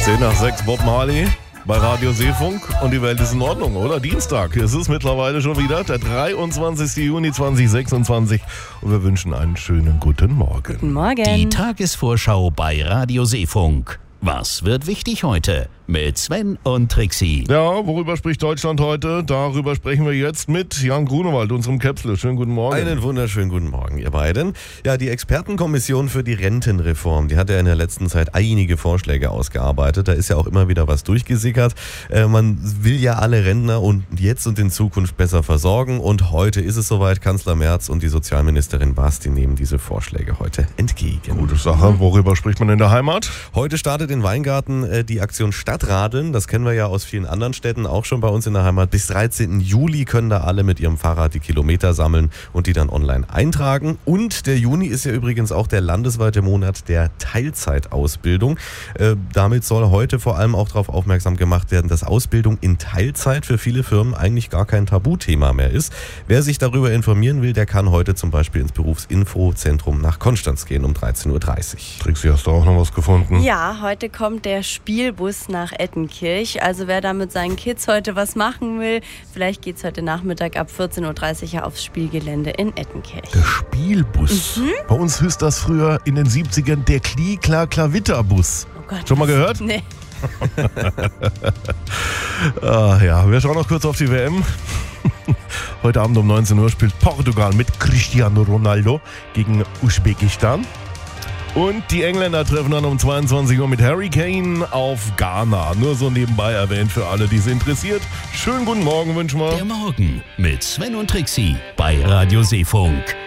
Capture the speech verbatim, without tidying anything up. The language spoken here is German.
zehn nach sechs Bob Marley bei Radio Seefunk und die Welt ist in Ordnung, oder? Dienstag, es ist mittlerweile schon wieder der dreiundzwanzigster Juni zweitausendsechsundzwanzig und wir wünschen einen schönen guten Morgen. Guten Morgen. Die Tagesvorschau bei Radio Seefunk. Was wird wichtig heute? Mit Sven und Trixie. Ja, worüber spricht Deutschland heute? Darüber sprechen wir jetzt mit Jan Grunewald, unserem Käpsle. Schönen guten Morgen. Einen wunderschönen guten Morgen, ihr beiden. Ja, die Expertenkommission für die Rentenreform, die hat ja in der letzten Zeit einige Vorschläge ausgearbeitet. Da ist ja auch immer wieder was durchgesickert. Äh, man will ja alle Rentner und jetzt und in Zukunft besser versorgen. Und heute ist es soweit. Kanzler Merz und die Sozialministerin Baas, die nehmen diese Vorschläge heute entgegen. Gute Sache. Worüber spricht man in der Heimat? Heute startet in Weingarten äh, die Aktion Stadtradeln. Das kennen wir ja aus vielen anderen Städten, auch schon bei uns in der Heimat. Bis dreizehnten Juli können da alle mit ihrem Fahrrad die Kilometer sammeln und die dann online eintragen. Und der Juni ist ja übrigens auch der landesweite Monat der Teilzeitausbildung. Äh, damit soll heute vor allem auch darauf aufmerksam gemacht werden, dass Ausbildung in Teilzeit für viele Firmen eigentlich gar kein Tabuthema mehr ist. Wer sich darüber informieren will, der kann heute zum Beispiel ins Berufsinfozentrum nach Konstanz gehen um dreizehn Uhr dreißig. Trixie, hast du auch noch was gefunden? Ja, heute kommt der Spielbus nach Ettenkirch. Also wer da mit seinen Kids heute was machen will, vielleicht geht es heute Nachmittag ab vierzehn Uhr dreißig auf Spielgelände in Ettenkirch. Der Spielbus. Mhm. Bei uns hieß das früher in den siebzigern der Kli-Kla-Klavitterbus. Oh Gott. Schon mal gehört? Nee. ah, ja, wir schauen noch kurz auf die W M. Heute Abend um neunzehn Uhr spielt Portugal mit Cristiano Ronaldo gegen Usbekistan. Und die Engländer treffen dann um zweiundzwanzig Uhr mit Harry Kane auf Ghana. Nur so nebenbei erwähnt für alle, die es interessiert. Schönen guten Morgen wünschen wir. Der Morgen mit Sven und Trixie bei Radio Seefunk.